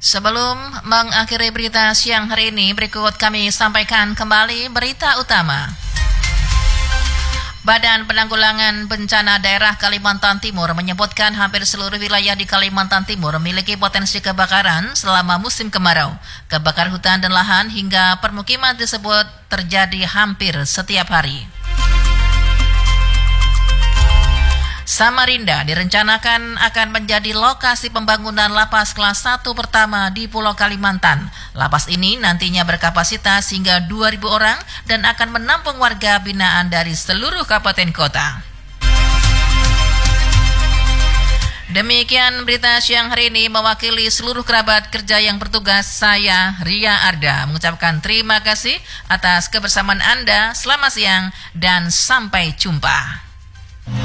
Sebelum mengakhiri berita siang hari ini, berikut kami sampaikan kembali berita utama. Badan Penanggulangan Bencana Daerah Kalimantan Timur menyebutkan hampir seluruh wilayah di Kalimantan Timur memiliki potensi kebakaran selama musim kemarau. Kebakaran hutan dan lahan hingga permukiman tersebut terjadi hampir setiap hari. Samarinda direncanakan akan menjadi lokasi pembangunan lapas kelas 1 pertama di Pulau Kalimantan. Lapas ini nantinya berkapasitas hingga 2.000 orang dan akan menampung warga binaan dari seluruh kabupaten kota. Demikian berita siang hari ini, mewakili seluruh kerabat kerja yang bertugas, saya Ria Arda mengucapkan terima kasih atas kebersamaan Anda. Selamat siang dan sampai jumpa.